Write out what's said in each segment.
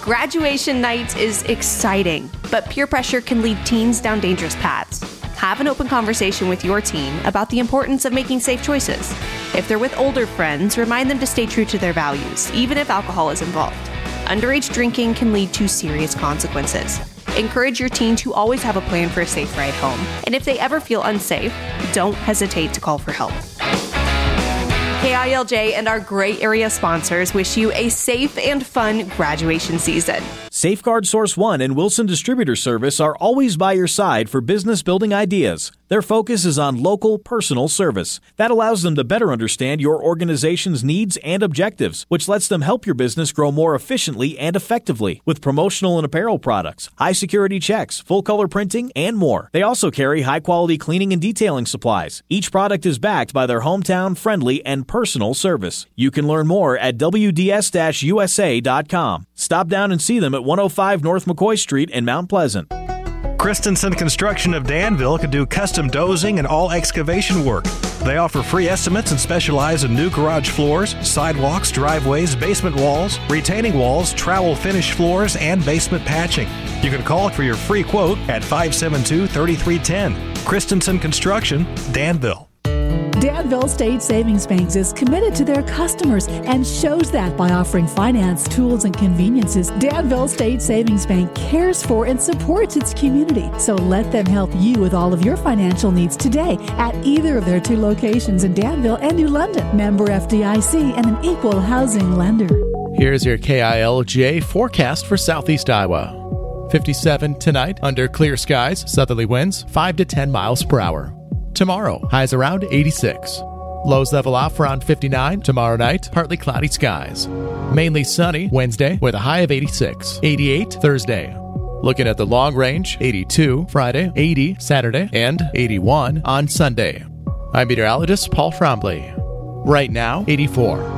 Graduation night is exciting, but peer pressure can lead teens down dangerous paths. Have an open conversation with your teen about the importance of making safe choices. If they're with older friends, remind them to stay true to their values, even if alcohol is involved. Underage drinking can lead to serious consequences. Encourage your teen to always have a plan for a safe ride home. And if they ever feel unsafe, don't hesitate to call for help. KILJ and our Gray Area sponsors wish you a safe and fun graduation season. Safeguard Source One and Wilson Distributor Service are always by your side for business building ideas. Their focus is on local, personal service. That allows them to better understand your organization's needs and objectives, which lets them help your business grow more efficiently and effectively with promotional and apparel products, high-security checks, full-color printing, and more. They also carry high-quality cleaning and detailing supplies. Each product is backed by their hometown-friendly and personal service. You can learn more at WDS-USA.com. Stop down and see them at 105 North McCoy Street in Mount Pleasant. Christensen Construction of Danville can do custom dozing and all excavation work. They offer free estimates and specialize in new garage floors, sidewalks, driveways, basement walls, retaining walls, trowel finish floors, and basement patching. You can call for your free quote at 572-3310. Christensen Construction, Danville. Danville State Savings Bank is committed to their customers and shows that by offering finance, tools, and conveniences. Danville State Savings Bank cares for and supports its community. So let them help you with all of your financial needs today at either of their 2 locations in Danville and New London. Member FDIC and an equal housing lender. Here's your KILJ forecast for Southeast Iowa. 57 tonight under clear skies, southerly winds 5 to 10 miles per hour. Tomorrow, highs around 86. Lows level off around 59. Tomorrow night, partly cloudy skies. Mainly sunny Wednesday with a high of 86. 88 Thursday. Looking at the long range, 82 Friday, 80 Saturday, and 81 on Sunday. I'm meteorologist Paul Frombley. Right now, 84.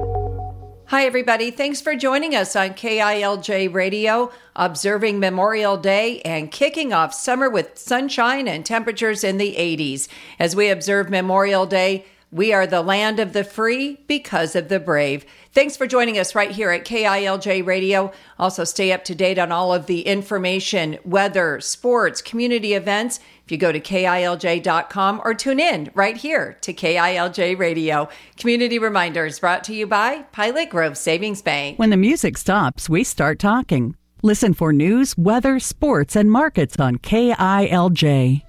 Hi, everybody. Thanks for joining us on KILJ Radio, observing Memorial Day and kicking off summer with sunshine and temperatures in the 80s. As we observe Memorial Day, we are the land of the free because of the brave. Thanks for joining us right here at KILJ Radio. Also, stay up to date on all of the information, weather, sports, community events. If you go to KILJ.com or tune in right here to KILJ Radio. Community reminders brought to you by Pilot Grove Savings Bank. When the music stops, we start talking. Listen for news, weather, sports, and markets on KILJ.